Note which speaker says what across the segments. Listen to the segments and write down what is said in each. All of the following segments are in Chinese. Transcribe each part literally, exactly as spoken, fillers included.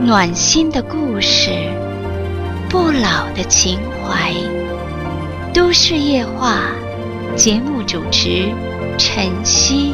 Speaker 1: 暖心的故事，不老的情怀。都市夜话，节目主持晨曦。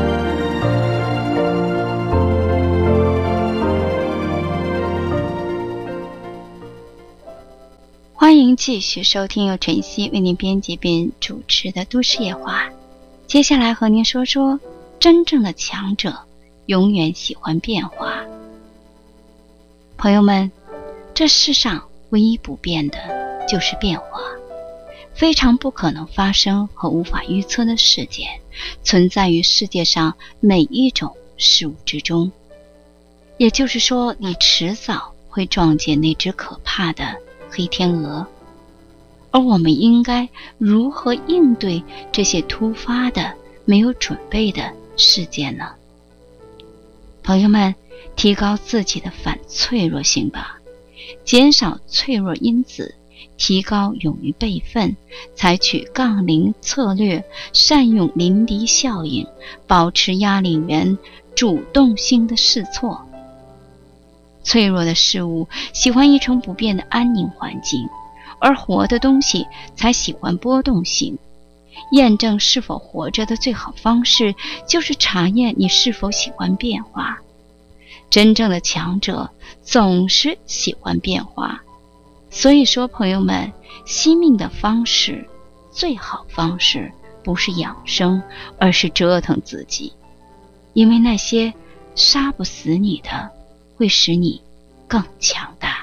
Speaker 1: 欢迎继续收听由晨曦为您编辑并主持的都市夜话。接下来和您说说，真正的强者永远喜欢变化。朋友们，这世上唯一不变的就是变化。非常不可能发生和无法预测的事件，存在于世界上每一种事物之中。也就是说，你迟早会撞见那只可怕的黑天鹅。而我们应该如何应对这些突发的、没有准备的事件呢？朋友们，提高自己的反脆弱性吧，减少脆弱因子，提高勇于备份，采取杠铃策略，善用临敌效应，保持压力源，主动性的试错。脆弱的事物喜欢一成不变的安宁环境，而活的东西才喜欢波动性。验证是否活着的最好方式，就是查验你是否喜欢变化。真正的强者总是喜欢变化。所以说，朋友们，惜命的方式，最好方式不是养生，而是折腾自己。因为那些杀不死你的，会使你更强大。